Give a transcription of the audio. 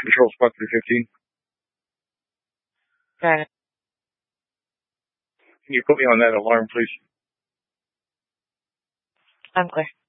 Control Spot 315. Got it. Can you put me on that alarm, please? I'm clear.